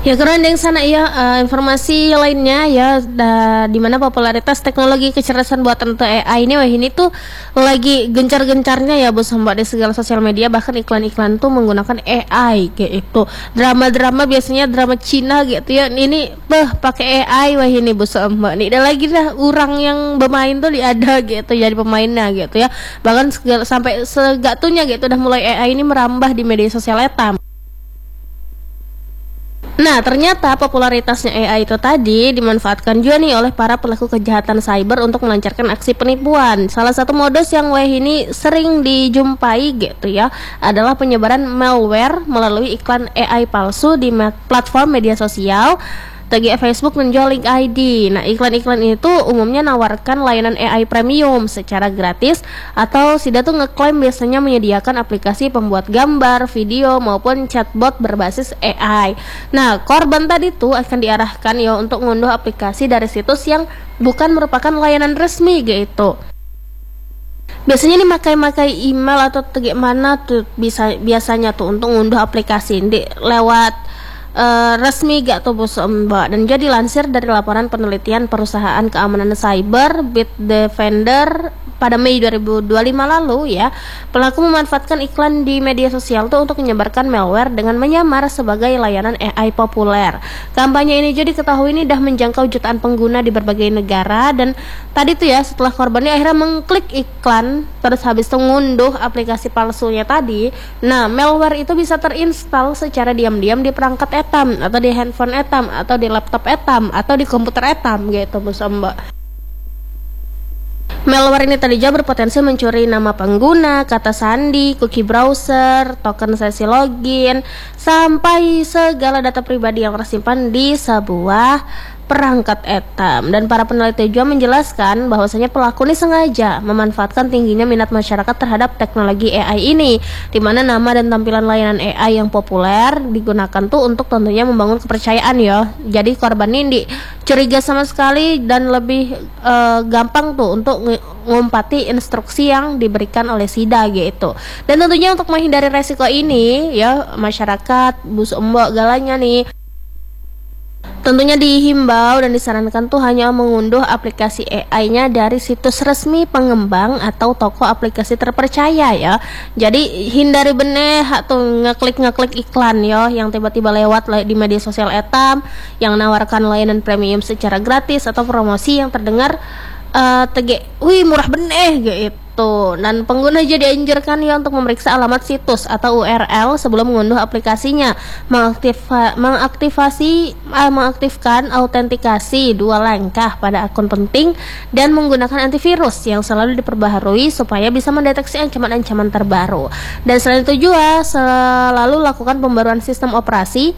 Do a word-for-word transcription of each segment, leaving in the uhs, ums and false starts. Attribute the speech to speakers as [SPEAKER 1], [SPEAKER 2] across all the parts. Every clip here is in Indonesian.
[SPEAKER 1] Ya keren yang sana ya, eh, informasi lainnya ya, da, di mana popularitas teknologi kecerdasan buatan atau A I ini wah ini tuh lagi gencar-gencarnya ya bos mbak di segala sosial media, bahkan iklan-iklan tuh menggunakan A I kayak itu. Drama-drama biasanya drama Cina gitu ya, ini beh pakai A I wah ini bos mbak nih. Dan lagi dah orang yang bermain tuh diada gitu jadi pemainnya gitu ya. Bahkan segala, sampai segatunya gitu udah mulai A I ini merambah di media sosial etam. Nah, ternyata popularitasnya A I itu tadi dimanfaatkan juga nih oleh para pelaku kejahatan cyber untuk melancarkan aksi penipuan. Salah satu modus yang weh ini sering dijumpai gitu ya adalah penyebaran malware melalui iklan A I palsu di platform media sosial. Tagi Facebook menjual link I D. Nah, iklan-iklan itu umumnya nawarkan layanan A I premium secara gratis atau Sida tuh ngeklaim biasanya menyediakan aplikasi pembuat gambar, video maupun chatbot berbasis A I. Nah, korban tadi tuh akan diarahkan ya untuk mengunduh aplikasi dari situs yang bukan merupakan layanan resmi gitu. Biasanya nih makai-makai email atau bagaimana tuh bisa biasanya tuh untuk mengunduh aplikasi di lewat Uh, resmi gak tuh bos mbak. Dan jadi lansir dari laporan penelitian perusahaan keamanan cyber Bitdefender pada Mei dua ribu dua puluh lima lalu ya, pelaku memanfaatkan iklan di media sosial tuh untuk menyebarkan malware dengan menyamar sebagai layanan A I populer. Kampanye ini jadi ketahui ini dah menjangkau jutaan pengguna di berbagai negara. Dan tadi tuh ya setelah korbannya akhirnya mengklik iklan terus habis itu ngunduh aplikasi palsunya tadi, nah malware itu bisa terinstall secara diam-diam di perangkat etam atau di handphone etam atau di laptop etam atau di komputer etam gitu bos mbak. Malware ini tadi juga berpotensi mencuri nama pengguna, kata sandi, cookie browser, token sesi login, sampai segala data pribadi yang tersimpan di sebuah perangkat etam. Dan para peneliti juga menjelaskan bahwasanya pelaku ini sengaja memanfaatkan tingginya minat masyarakat terhadap teknologi A I ini, di mana nama dan tampilan layanan A I yang populer digunakan tuh untuk tentunya membangun kepercayaan ya. Jadi korban ini curiga sama sekali dan lebih uh, gampang tuh untuk ngumpati instruksi yang diberikan oleh Sida gitu. Dan tentunya untuk menghindari resiko ini ya, masyarakat bus embok galanya nih tentunya dihimbau dan disarankan tuh hanya mengunduh aplikasi A I-nya dari situs resmi pengembang atau toko aplikasi terpercaya ya. Jadi hindari bener atau ngeklik-ngeklik iklan ya yang tiba-tiba lewat di media sosial etam yang menawarkan layanan premium secara gratis atau promosi yang terdengar uh, tege, wih murah bener gitu. Dan pengguna jadi dianjurkan ya untuk memeriksa alamat situs atau U R L sebelum mengunduh aplikasinya, mengaktiva, mengaktifasi uh, mengaktifkan autentikasi dua langkah pada akun penting dan menggunakan antivirus yang selalu diperbaharui supaya bisa mendeteksi ancaman-ancaman terbaru. Dan selain itu juga selalu lakukan pembaruan sistem operasi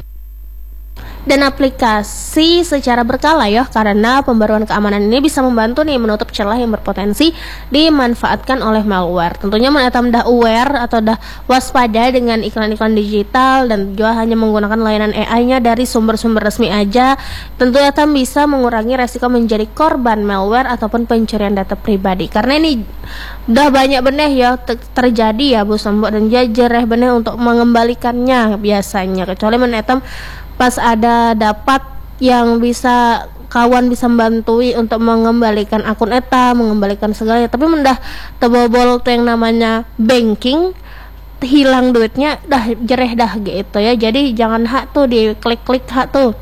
[SPEAKER 1] dan aplikasi secara berkala ya, karena pembaruan keamanan ini bisa membantu nih menutup celah yang berpotensi dimanfaatkan oleh malware. Tentunya menetam dah aware atau dah waspada dengan iklan-iklan digital dan juga hanya menggunakan layanan A I-nya dari sumber-sumber resmi aja. Tentu etam bisa mengurangi resiko menjadi korban malware ataupun pencurian data pribadi. Karena ini udah banyak bener ya terjadi ya Bu Sambok, dan jajareh bener untuk mengembalikannya biasanya, kecuali menetam pas ada dapat yang bisa kawan bisa membantui untuk mengembalikan akun eta, mengembalikan segalanya. Tapi mendah tebobol tuh yang namanya banking, hilang duitnya dah jereh dah gitu ya. Jadi jangan hak tuh diklik-klik hak tuh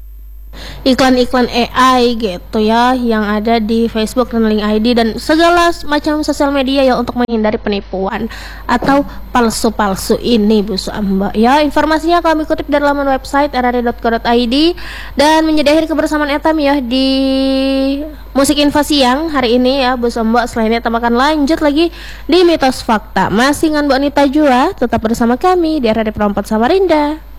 [SPEAKER 1] iklan-iklan A I gitu ya yang ada di Facebook dan link I D dan segala macam sosial media ya, untuk menghindari penipuan atau palsu-palsu ini Bu Mbak ya. Informasinya kami kutip dari laman website r r i dot co dot i d dan menjadi akhir kebersamaan etam ya di Musik Info Siang hari ini ya Bu Mbak. Selain itu akan lanjut lagi di Mitos Fakta masih dengan Bu Anita Jua. Tetap bersama kami di R R I Perempat Samarinda.